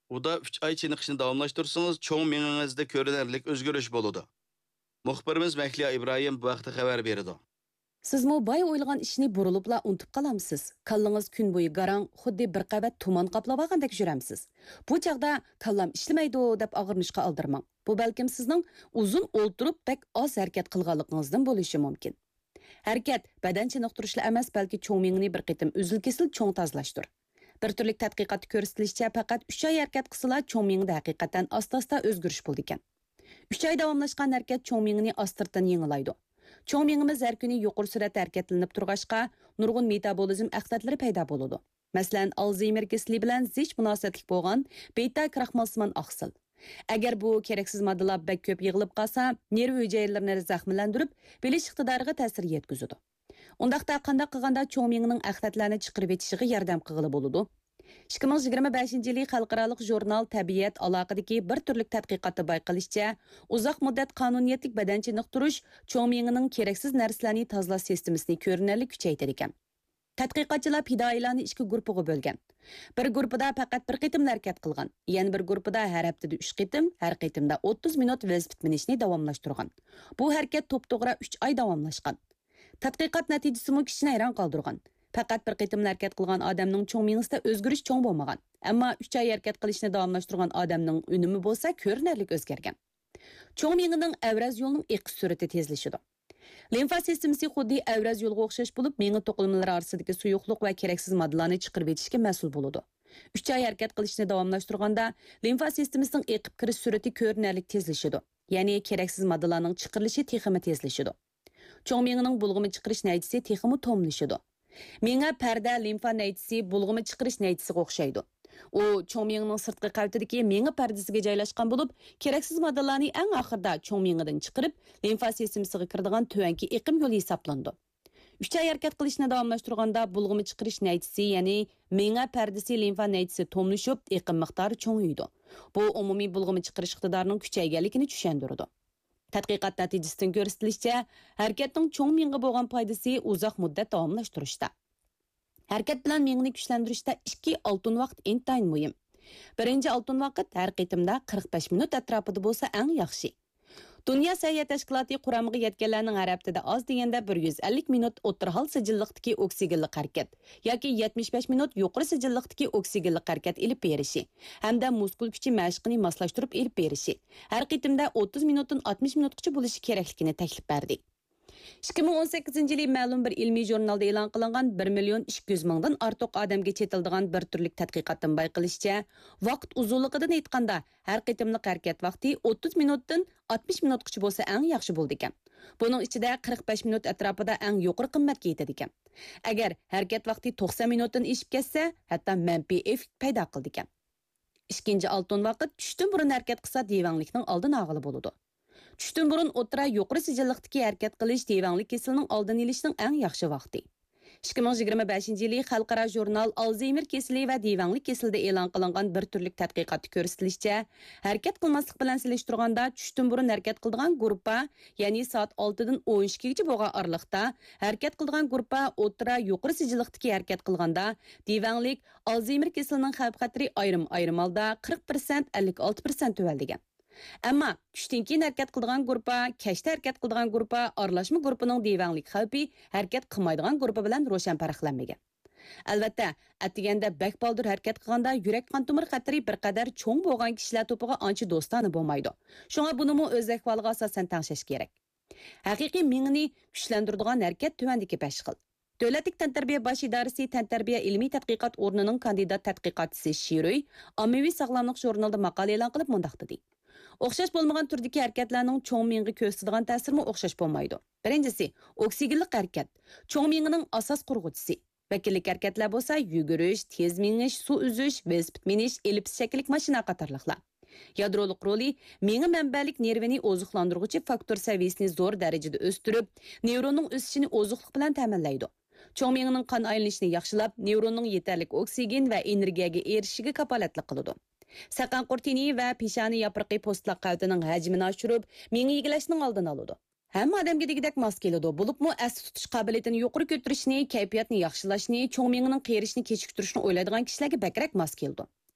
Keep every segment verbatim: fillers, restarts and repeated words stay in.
U da uch oy chiniqishni davomlashtirsangiz, cho'ng miyingizda ko'rinarli o'zgarish bo'ladi. Muxbirimiz Mahliya Ibrohim bu vaqtda xabar berdi. Sizmi bay o'ylagan ishni burilibla unutib qolamsiz. Kallangiz kun bo'yi garang, xuddi bir qavat tuman qaplab olgandek juramsiz. Bu chaqda kallam ishlamaydi deb og'irnishga aldirmang. Bu balkim sizning uzun o'ltirib bek oz harakat qilganligingizdan bo'lishi mumkin. Harakat badan chiniqtirishla emas, balki cho'ngmingni bir qitim uzil-kesil cho'ng tozlashdir. Bir turlik tadqiqot ko'rsatilishicha faqat uch oy harakat qilsalar cho'ngmingda haqiqatan asta-asta o'zgarish bo'ldi ekan. uch oy davomlashgan harakat cho'ngmingni astirdan yengilaydi. Cho'ng miyimiz har kuni yuqori sur'atda harakatlanib turg'ashqa, nurg'un metabolizm axlatlari paydo bo'ladi. Masalan, Alzheimer kasali bilan zich munosabatlik bo'lgan beta kraxmalsimon oqsil. Agar bu keraksiz moddalar bak ko'p yig'ilib qolsa, nerv hujayralarini zaxmlantirib, bilish iqtidoriga ta'sir yetkazadi. Undaqda qanday qilganda cho'ng miyaning axlatlarni chiqarib etishiga yordam qilgili bo'ladi. ikki ming yigirma beshinchi yili xalqaro jurnal Tabiat aloqadagi bir turlik tadqiqotda bayqalishicha, uzoq muddat qonuniyatlik badan chiniqtirish cho'ng miyaning keraksiz narsalarni tozalash sistemasini ko'rinarli kuchaytiradi ekan. Tadqiqotchilar fidoilarni ikki guruhga bo'lgan. Bir guruhida faqat bir qitim harakat qilgan, yana bir guruhida har haftada uch qitim, har qitimda o'ttiz minut velosiped minishni davomlashtirgan. Bu harakat to'p-to'g'ri uch oy davomlashgan. Tadqiqot natijasi mu kishini hayron qoldirgan. Faqat bir qitim harakat qilgan odamning cho'ng miyasida o'zgarish cho'ng bo'lmagan. Ammo uch oy harakat qilishni davomlashtirgan odamning unumi bo'lsa ko'rinarli o'zgargan. Cho'ng miyaning avraz yo'lining eqish sur'ati tezlashadi. Limfa sistemasi xuddi avraz yo'lga o'xshash bo'lib, miya to'qimalari orasidagi suyuqlik va keraksiz moddalarni chiqarib etishga mas'ul bo'ladi. uch oy harakat qilishni davomlashtirganda limfa sistemasining eqib kirish sur'ati ko'rinarli tezlashadi. Ya'ni keraksiz moddalarning chiqarilishi texmi tezlashadi. Cho'ng miyaning bulg'imi chiqarish natijasi texmi tomlashadi. Miya parda limfa natijasi bulg'imi chiqarish natijasiga o'xshaydi. U cho'ng miyaning sirtqi qavatidagi miya pardasiga joylashgan bo'lib, keraksiz moddalarni eng oxirida cho'ng miyadan chiqarib, limfa sistemasiga kiradigan tuvanki eqim yo'li hisoblandi. uch oy harakat qilishni davomlashtirganda bulg'imi chiqarish natijasi, ya'ni miya pardasi limfa natijasi tomlashib, eqim miqdori cho'ngaydi. Bu umumiy bulg'imi chiqarish iqtidorining kuchayganligini tushundiradi. Tadqiqot natijasidan ko'rsatilishicha, harakatning cho'ng miyaga bo'lgan foydasi uzoq muddat davomlashtirishda. Harakat bilan miyani kuchlantirishda ikki oltin vaqt intayin muhim. Birinchi oltin vaqt har qitimda qirq besh minut atrofida bo'lsa eng yaxshi. Dunyo səhiyyə təşkilatı quramıqı yetkenlərinin hər həftədə az degəndə bir yuz ellik minut o'tirhal sijilliqdagi oksigenli harakat yoki yetmish besh minut yuqori sijilliqdagi oksigenli harakat ilib berishi hamda muskul kuchi mashqini moslashtirib ilib berishi har qitimda o'ttiz minutdan oltmish minutgacha bo'lishi kerakligini taklif berdi. ikki ming o'n sakkizinchi yili ma'lum bir ilmiy jurnalda e'lon qilingan bir million ikki yuz mingdan ortiq odamga chetildigan bir turlik tadqiqotdan bayqilishicha, vaqt uzunligidan aytganda har qitimliq harakat vaqti o'ttiz minutdan oltmish minutgacha bo'lsa eng yaxshi bo'ldi ekan. Buning ichida qirq besh minut atrofida eng yuqori qimmatga yetadi ekan. Agar harakat vaqti to'qson minutdan eshib ketsa, hatto manfiy effekt paydo qildi ekan. Ikkinchi oltin vaqt tushdan burun harakat qilsa devanglikning oldini olg'ili bo'ladi. Tushdan burun o'tira yuqori sijilliqdagi harakat qilish devanglik kasalining oldini olishning eng yaxshi vaqti. ikki ming yigirma beshinchi yili xalqaro jurnal Alzheimer kasali va devanglik kasalida e'lon qilingan bir turlik tadqiqotda ko'rsatilishicha, harakat qilmaslik bilan solishtirganda tushdan burun harakat qiladigan guruhga, ya'ni soat oltidan o'n ikkigacha bo'lgan oralikda harakat qiladigan guruhga o'tira yuqori sijilliqdagi harakat qilganda devanglik Alzheimer kasalining xavf-xatari ayrim-ayrim holda qirq foiz ellik olti foiz tuvaldigan. Ammo tushdan keyin harakat qiladigan guruhga, kechda harakat qiladigan guruhga aralashma guruhining devanglik xavfi harakat qilmaydigan guruhi bilan ro'shan farqlanmagan. Albatta, atiganda bak baldur harakat qilganda yurak qon tomir xatari bir qadar cho'ng bo'lgan kishilar to'piga ancha do'stona bo'lmaydi. Shunga buni mu o'z ahvoliga asosan tangshash kerak. Haqiqiy miyani kuchlantiradigan harakat tuvandagi besh xil. Davlatlik tantarbiya bosh idorasi tantarbiya ilmiy tadqiqot o'rnining kandidat tadqiqotchisi Shiroy ommaviy sog'lomlik jurnalida maqola e'lon qilib mundaq dedi. O'xshash bo'lmagan turdagi harakatlarning cho'ng miyaga ko'rsatadigan ta'siri o'xshash bo'lmaydi. Birinchisi, oksigenli harakat. Cho'ng miyaning asos qurg'uvchisi. Vakillik harakatlar bo'lsa, yugurish, tez minish, suv uzish, velosiped minish, elipс shaklik mashina qatorliqlar. Yadroliq roli miya manbalik nervini oziqlantiruvchi faktor saviyasini zo'r darajada o'stirib, neyronning o'sishini oziqlik bilan ta'minlaydi. Cho'ng miyaning qon aylanishini yaxshilab, neyronning yetarli oksigen va energiyaga erishishiga kafolatlik qiladi. Saqan qurtini va peshani yapriqi postloq qavitining hajmini oshirib, miya egilishning oldini oladi. Hamma odamga degidek mos keladi. Bo'libmi asli tutish qobiliyatini yuqori ko'tarishni, kayfiyatni yaxshilashni, cho'ng miyaning qerishini kechiktirishni o'ylaydigan kishilarga bakrak mos keldi.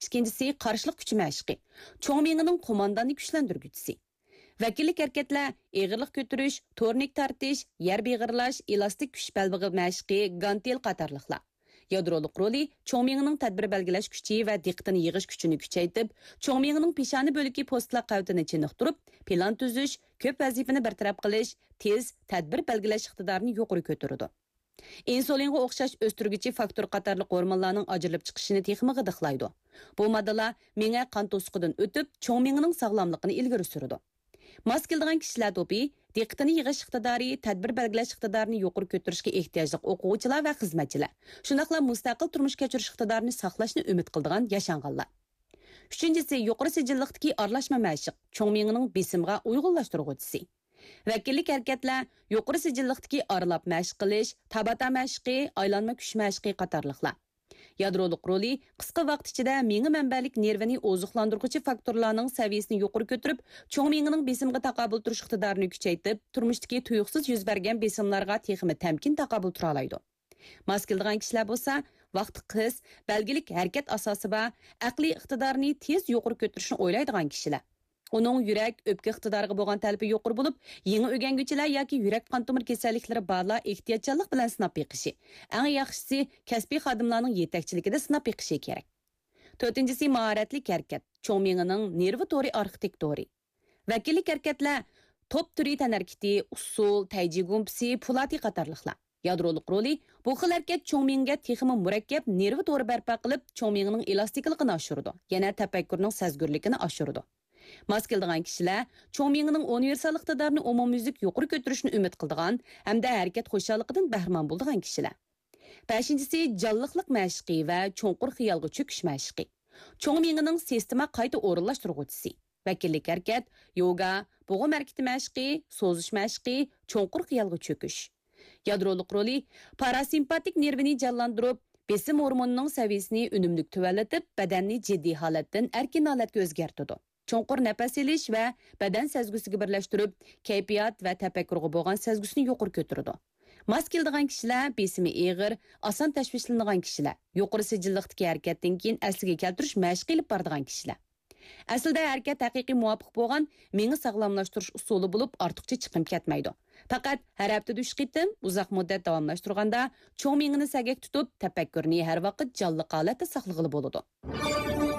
ikkinchisi qarshilik kuchi mashqi, cho'ng miyining qo'mondonni kuchlantirguchisi. Vakillik harakatlar, eg'irlik ko'tarish, tornik tortish, yer beg'irlash, elastik kuch balbig'i mashqi, gantel qatorliqlar. Yadroliq roli cho'ng miyining tadbir belgilash kuchi va diqqatini yig'ish kuchini kuchaytirib, cho'ng miyining peshani bo'liki postlar qavtini chiniqtirib, plan tuzish, ko'p vazifani bartaraf qilish, tez tadbir belgilash iqtidorini yuqori ko'taradi. Insulinga o'xshash o'stirgüchi faktor qatorli hormonlarning ajralib chiqishini texmi g'idiqlaydi. Bu moddalar miya qon to'siqidan o'tib, cho'ng miyining sog'lomligini ilgari suradi. Mos keladigan kishilar to'pi diqqatini yig'ish iqtidori, tadbir belgilash iqtidorini yuqori ko'tarishga ehtiyojli o'quvchilar va xizmatchilar. Shunaqla mustaqil turmush kechirish iqtidorini saqlashni umid qiladigan yashanganlar. Uchinchisi, yuqori sijilliqdagi aralashma mashq, cho'ng miyining besimga uyg'unlashtiruvchisi. Vakillik harakatlar, yuqori sijilliqdagi aralab mashq qilish, tabata mashqi, aylanma kuch mashqi qatorliqlar. Yadroliq roli qisqa vaqt ichida miya manbalik nervini oziqlantiruvchi faktorlarning saviyasini yuqori ko'tarib, cho'ng miyaning besimga taqobil turish iqtidorini kuchaytirib, turmushdagi tuyuqsiz yuz bergan besimlarga texmi tamkin taqobil tura oladi. Mos keladigan kishilar bo'lsa, vaqti qis, belgilik harakat asosi va aqliy iqtidorini tez yuqori ko'tarishni o'ylaydigan kishilar. Onun yurak, o'pka iqtidoriga bo'lgan talbi yuqori bo'lib, yangi o'rganguchilar yoki yurak qon tomir kasalliklari borlar ehtiyotchanlik bilan sinab yiqishi. Eng yaxshisi kasbiy xodimlarning yetakchiligida sinab yiqishi kerak. To'rtinchisi mahoratli harakat, cho'ng miyaning nervi to'ri arxitektori. Vakillik harakatlar top turi tanarkiti, usul, tayji gumpisi, pulati qatorliqlar. Yadroliq roli bu xil harakat cho'ng miyaga texmi murakkab nervi to'ri barpo qilib, cho'ng miyaning elastikligini oshiradi, yana tafakkurning sezgurligini oshiradi. Mos keladigan kishilar cho'ng miyaning universal iqtidorini umumyuzlik yuqori ko'tarishni umid qiladigan hamda harakat xo'shalligidan bahramand bo'ladigan kishilar. beshinchisi jonliqlik mashqi va cho'nqur xiyolga cho'kish mashqi. Cho'ng miyaning sistema qayta o'rinlashtiruvchisi. Vakillik harakat, yoga, bo'g'im harakati mashqi, so'zish mashqi, cho'nqur xiyolga cho'kish. Yadroliq roli parasimpatik nervini jonlantirib, besim hormonining saviyasini unumli tuvallatib, badanni jiddiy holatdan erkin holatga o'zgartiradi. Cho'nqur nafas olish va badan sezgusiga birlashtirib, kayfiyat va tafakkurga bo'lgan sezgusini yuqori ko'taradi. Mos keladigan kishilar besimi eg'ir, oson tashvishlanadigan kishilar, yuqori sijilliqdagi harakatdan keyin asliga keltirish mashq qilib boradigan kishilar. Aslida harakat haqiqiy muvofiq bo'lgan miya sog'lomlashtirish usuli bo'lib, ortiqcha chiqim ketmaydi. Faqat har haftada uch qitim uzoq muddat davomlashtirganda cho'ng miyani sagak tutib, tafakkurni har vaqt jonli holatda saqlag'ili bo'ladi.